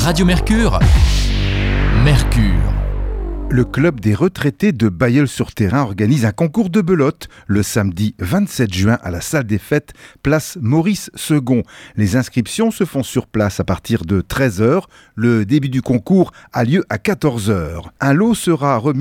Radio Mercure, Mercure. Le club des retraités de Bailleul-sur-Thérain organise un concours de belote le samedi 27 juin à la salle des fêtes, place Maurice II. Les inscriptions se font sur place à partir de 13h. Le début du concours a lieu à 14h. Un lot sera remis